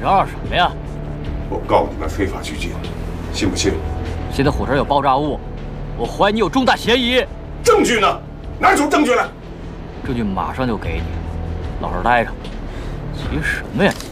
嚷嚷什么呀？ 我告你们非法拘禁，信不信？ 现在火车有爆炸物，我怀疑你有重大嫌疑。 证据呢？拿出证据来！ 证据马上就给你，老实待着。急什么呀你？